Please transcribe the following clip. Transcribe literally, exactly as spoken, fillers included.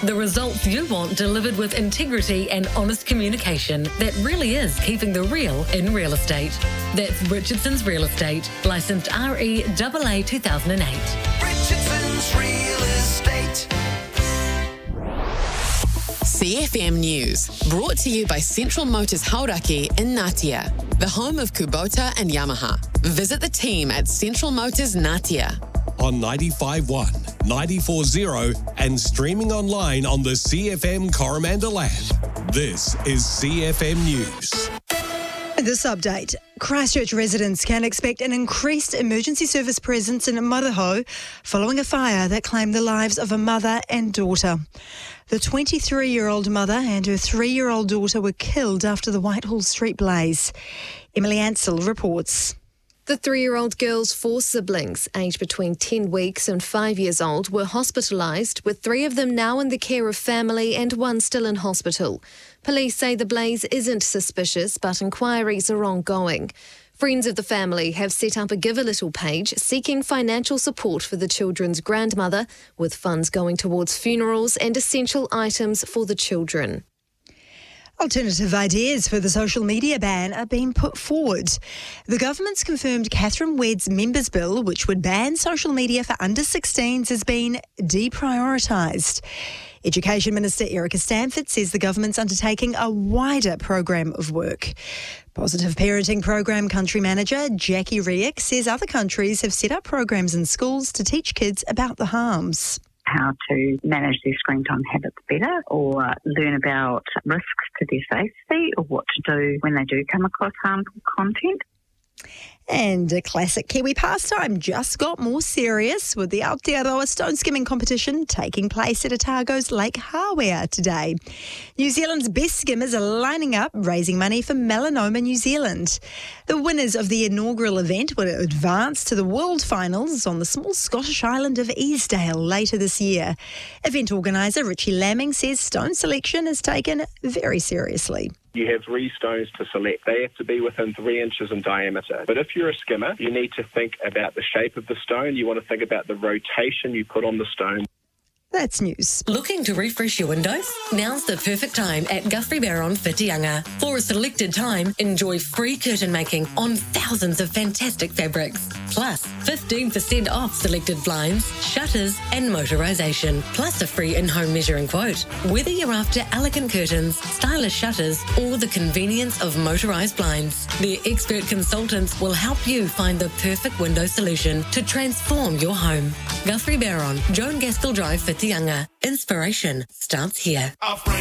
The results you want delivered with integrity and honest communication that really is keeping the real in real estate. That's Richardson's Real Estate, licensed R E A A two thousand eight. Richardson's Real Estate. C F M News, brought to you by Central Motors Hauraki in Ngatea, the home of Kubota and Yamaha. Visit the team at Central Motors Ngatea. On ninety-five point one, ninety-four point zero and streaming online on the C F M Coromandel app. This is C F M News. In this update, Christchurch residents can expect an increased emergency service presence in Maraho following a fire that claimed the lives of a mother and daughter. The twenty-three-year-old mother and her three-year-old daughter were killed after the Whitehall Street blaze. Emily Ansell reports. The three-year-old girl's four siblings, aged between ten weeks and five years old, were hospitalised, with three of them now in the care of family and one still in hospital. Police say the blaze isn't suspicious, but inquiries are ongoing. Friends of the family have set up a Give a Little page seeking financial support for the children's grandmother, with funds going towards funerals and essential items for the children. Alternative ideas for the social media ban are being put forward. The government's confirmed Catherine Wedd's members' bill, which would ban social media for under sixteens, has been deprioritised. Education Minister Erica Stanford says the government's undertaking a wider program of work. Positive Parenting Program Country Manager Jackie Riek says other countries have set up programs in schools to teach kids about the harms. How to manage their screen time habits better, or learn about risks to their safety, or what to do when they do come across harmful content. And a classic Kiwi pastime just got more serious with the Aotearoa stone skimming competition taking place at Otago's Lake Hawea today. New Zealand's best skimmers are lining up, raising money for Melanoma New Zealand. The winners of the inaugural event will advance to the World Finals on the small Scottish island of Easdale later this year. Event organiser Richie Lamming says stone selection is taken very seriously. You have three stones to select. They have to be within three inches in diameter. But if you're a skimmer, you need to think about the shape of the stone. You want to think about the rotation you put on the stone. That's news. Looking to refresh your windows? Now's the perfect time at Guthrie Barron Whitianga. For a selected time, enjoy free curtain making on thousands of fantastic fabrics. Plus, fifteen percent off selected blinds, shutters and motorisation. Plus a free in-home measuring quote. Whether you're after elegant curtains, stylish shutters or the convenience of motorised blinds, their expert consultants will help you find the perfect window solution to transform your home. Guthrie Barron, Joan Gaskell Drive, Whitianga. Inspiration starts here.